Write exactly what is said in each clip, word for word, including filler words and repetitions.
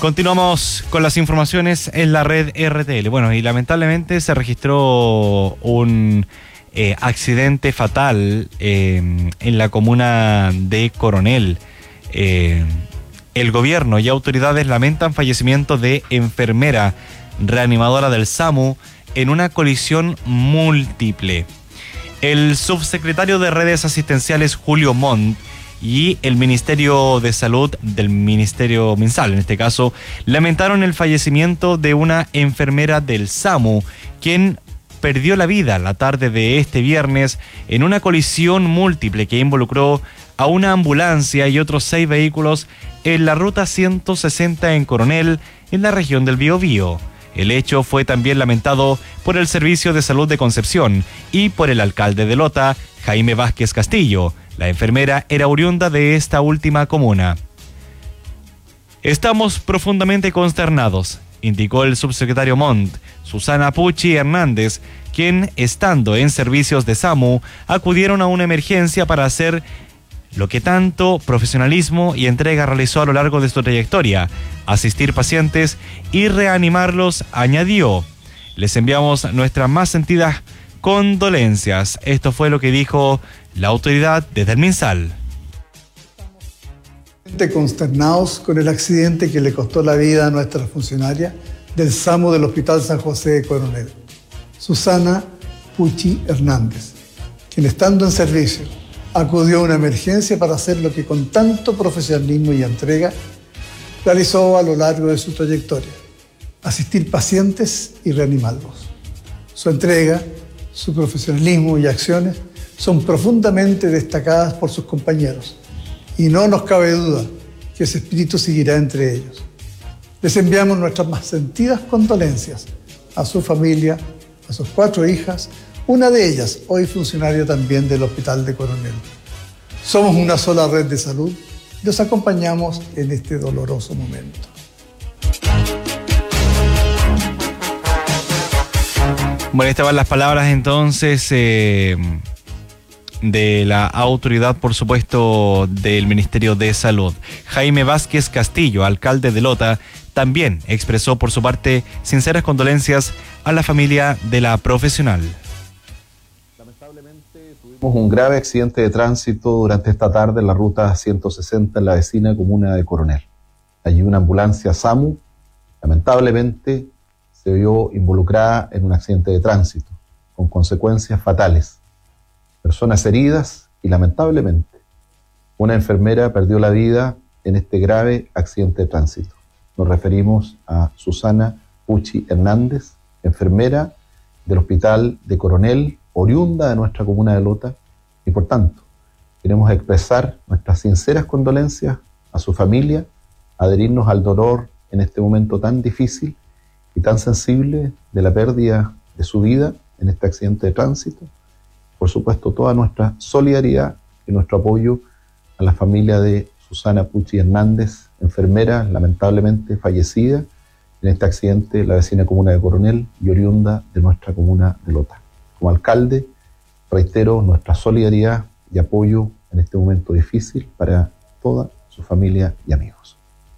Continuamos con las informaciones en la red R T L. Bueno, y lamentablemente se registró un eh, accidente fatal eh, en la comuna de Coronel. Eh, el gobierno y autoridades lamentan fallecimiento de enfermera reanimadora del SAMU en una colisión múltiple. El subsecretario de Redes Asistenciales, Julio Montt, y el Ministerio de Salud del Ministerio MinSal, en este caso, lamentaron el fallecimiento de una enfermera del SAMU, quien perdió la vida la tarde de este viernes en una colisión múltiple que involucró a una ambulancia y otros seis vehículos en la ruta ciento sesenta en Coronel, en la región del Biobío. El hecho fue también lamentado por el Servicio de Salud de Concepción y por el alcalde de Lota, Jaime Vázquez Castillo. La enfermera era oriunda de esta última comuna. Estamos profundamente consternados, indicó el subsecretario Montt. Susana Pucci Hernández, quien, estando en servicios de SAMU, acudieron a una emergencia para hacer lo que tanto profesionalismo y entrega realizó a lo largo de su trayectoria, asistir pacientes y reanimarlos, añadió. Les enviamos nuestras más sentidas condolencias. Esto fue lo que dijo la autoridad desde el MinSal. Estamos consternados con el accidente que le costó la vida a nuestra funcionaria del SAMU del Hospital San José de Coronel, Susana Pucci Hernández, quien estando en servicio acudió a una emergencia para hacer lo que con tanto profesionalismo y entrega realizó a lo largo de su trayectoria: asistir pacientes y reanimarlos. Su entrega, su profesionalismo y acciones son profundamente destacadas por sus compañeros y no nos cabe duda que ese espíritu seguirá entre ellos. Les enviamos nuestras más sentidas condolencias a su familia, a sus cuatro hijas, una de ellas hoy funcionaria también del Hospital de Coronel. Somos una sola red de salud y los acompañamos en este doloroso momento. Bueno, estas van las palabras entonces eh, de la autoridad, por supuesto, del Ministerio de Salud. Jaime Vázquez Castillo, alcalde de Lota, también expresó por su parte sinceras condolencias a la familia de la profesional. Lamentablemente tuvimos un grave accidente de tránsito durante esta tarde en la ruta ciento sesenta en la vecina comuna de Coronel. Allí una ambulancia SAMU, lamentablemente, se vio involucrada en un accidente de tránsito con consecuencias fatales. Personas heridas y, lamentablemente, una enfermera perdió la vida en este grave accidente de tránsito. Nos referimos a Susana Pucci Hernández, enfermera del Hospital de Coronel, oriunda de nuestra comuna de Lota, y por tanto queremos expresar nuestras sinceras condolencias a su familia, adherirnos al dolor en este momento tan difícil y tan sensible de la pérdida de su vida en este accidente de tránsito. Por supuesto, toda nuestra solidaridad y nuestro apoyo a la familia de Susana Pucci Hernández, enfermera lamentablemente fallecida en este accidente en la vecina comuna de Coronel y oriunda de nuestra comuna de Lota. Como alcalde, reitero nuestra solidaridad y apoyo en este momento difícil para toda su familia y amigos.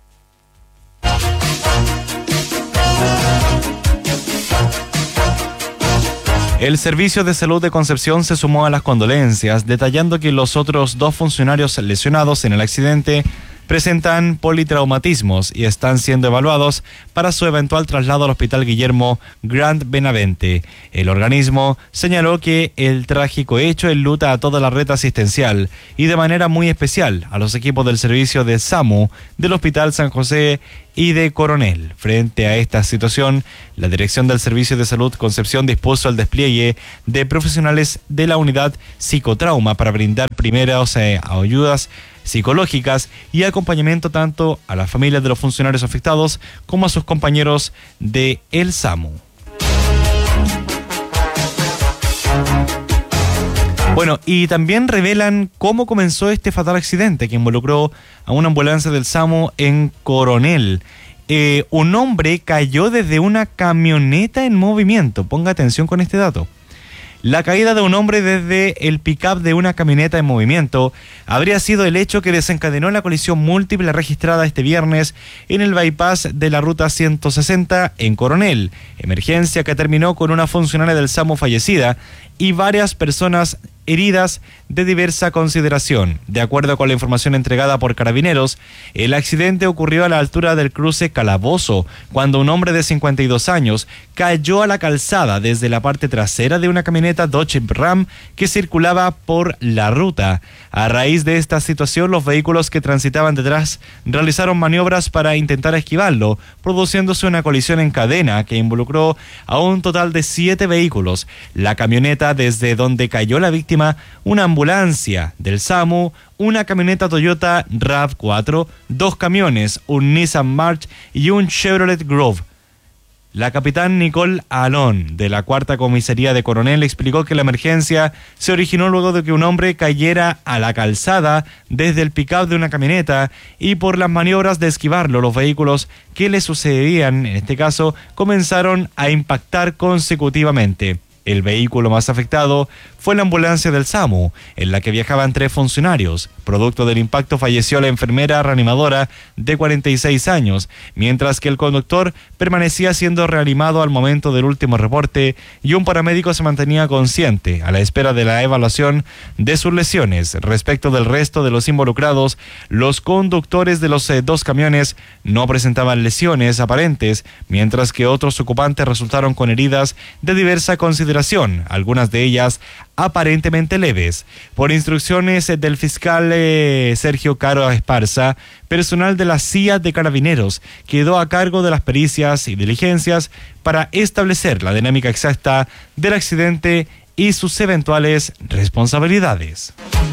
El Servicio de Salud de Concepción se sumó a las condolencias, detallando que los otros dos funcionarios lesionados en el accidente presentan politraumatismos y están siendo evaluados para su eventual traslado al Hospital Guillermo Grant Benavente. El organismo señaló que el trágico hecho enluta a toda la red asistencial y de manera muy especial a los equipos del servicio de SAMU del Hospital San José y de Coronel. Frente a esta situación, la Dirección del Servicio de Salud Concepción dispuso el despliegue de profesionales de la unidad psicotrauma para brindar primeras eh, ayudas psicológicas y acompañamiento tanto a las familias de los funcionarios afectados como a sus compañeros de el SAMU. Bueno, y también revelan cómo comenzó este fatal accidente que involucró a una ambulancia del SAMU en Coronel. Eh, un hombre cayó desde una camioneta en movimiento. Ponga atención con este dato. La caída de un hombre desde el pick-up de una camioneta en movimiento habría sido el hecho que desencadenó la colisión múltiple registrada este viernes en el bypass de la ruta ciento sesenta en Coronel, emergencia que terminó con una funcionaria del SAMU fallecida y varias personas heridas de diversa consideración. De acuerdo con la información entregada por Carabineros, el accidente ocurrió a la altura del cruce Calabozo, cuando un hombre de cincuenta y dos años cayó a la calzada desde la parte trasera de una camioneta Dodge Ram que circulaba por la ruta. A raíz de esta situación, los vehículos que transitaban detrás realizaron maniobras para intentar esquivarlo, produciéndose una colisión en cadena que involucró a un total de siete vehículos. La camioneta desde donde cayó la víctima, una ambulancia del SAMU, una camioneta Toyota RAV cuatro, dos camiones, un Nissan March y un Chevrolet Grove. La capitán Nicole Alón, de la cuarta comisaría de Coronel, explicó que la emergencia se originó luego de que un hombre cayera a la calzada desde el pick-up de una camioneta y por las maniobras de esquivarlo, los vehículos que le sucedían, en este caso, comenzaron a impactar consecutivamente. El vehículo más afectado fue la ambulancia del SAMU, en la que viajaban tres funcionarios. Producto del impacto falleció la enfermera reanimadora de cuarenta y seis años, mientras que el conductor permanecía siendo reanimado al momento del último reporte y un paramédico se mantenía consciente a la espera de la evaluación de sus lesiones. Respecto del resto de los involucrados, los conductores de los eh, dos camiones no presentaban lesiones aparentes, mientras que otros ocupantes resultaron con heridas de diversa consideración, algunas de ellas aparentemente leves. Por instrucciones del fiscal eh, Sergio Caro Esparza, personal de la C I A de Carabineros quedó a cargo de las pericias y diligencias para establecer la dinámica exacta del accidente y sus eventuales responsabilidades.